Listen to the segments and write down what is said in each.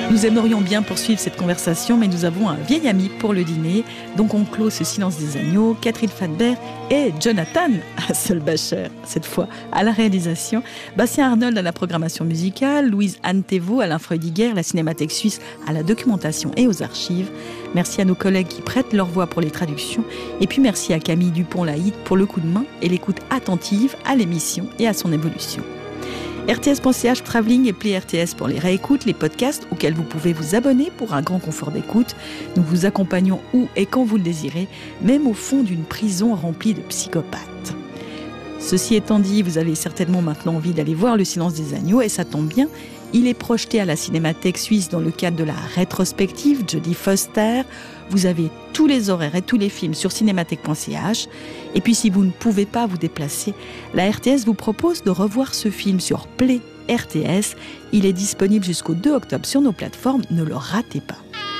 Nous aimerions bien poursuivre cette conversation, mais nous avons un vieil ami pour le dîner. Donc on clôt ce silence des agneaux, Catherine Fadbert et Jonathan Hasselbacher, cette fois à la réalisation, Bastien Arnold à la programmation musicale, Louise-Anne Thévaux à l'Infreudiger, la Cinémathèque suisse à la documentation et aux archives. Merci à nos collègues qui prêtent leur voix pour les traductions. Et puis merci à Camille Dupont-Laïc pour le coup de main et l'écoute attentive à l'émission et à son évolution. RTS.ch Travelling et Play RTS pour les réécoutes, les podcasts auxquels vous pouvez vous abonner pour un grand confort d'écoute. Nous vous accompagnons où et quand vous le désirez, même au fond d'une prison remplie de psychopathes. Ceci étant dit, vous avez certainement maintenant envie d'aller voir Le Silence des agneaux et ça tombe bien. Il est projeté à la Cinémathèque suisse dans le cadre de la rétrospective Jodie Foster. Vous avez tous les horaires et tous les films sur cinémathèque.ch. Et puis si vous ne pouvez pas vous déplacer, la RTS vous propose de revoir ce film sur Play RTS. Il est disponible jusqu'au 2 octobre sur nos plateformes, ne le ratez pas.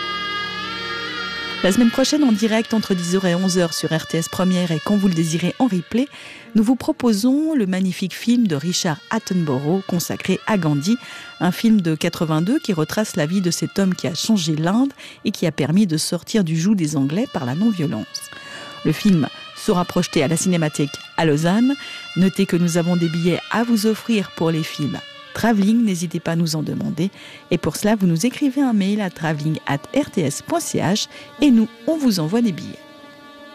La semaine prochaine, en direct entre 10h et 11h sur RTS Première et quand vous le désirez en replay, nous vous proposons le magnifique film de Richard Attenborough consacré à Gandhi, un film de 82 qui retrace la vie de cet homme qui a changé l'Inde et qui a permis de sortir du joug des Anglais par la non-violence. Le film sera projeté à la Cinémathèque à Lausanne. Notez que nous avons des billets à vous offrir pour les films Travelling, n'hésitez pas à nous en demander. Et pour cela, vous nous écrivez un mail à travelling@rts.ch et nous, on vous envoie des billets.